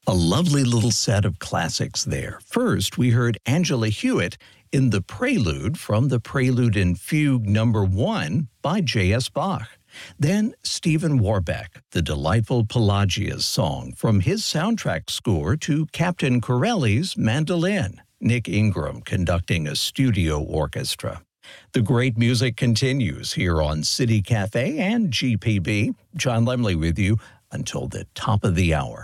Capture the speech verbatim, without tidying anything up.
A lovely little set of classics there. First, we heard Angela Hewitt in the Prelude from the Prelude and Fugue number one by J S. Bach. Then Stephen Warbeck, the delightful Pelagia's song from his soundtrack score to Captain Corelli's Mandolin. Nick Ingram conducting a studio orchestra. The great music continues here on City Cafe and G P B. John Lemley with you until the top of the hour.